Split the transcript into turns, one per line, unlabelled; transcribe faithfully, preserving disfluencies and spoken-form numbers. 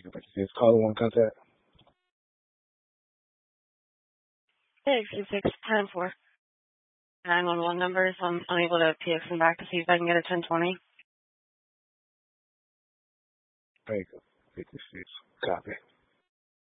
Baker fifty-six. Caller one contact.
Hey, fifty-six, time for nine one one numbers. I'm unable to P X them back to see if I can get a ten twenty.
Baker fifty-six. Copy.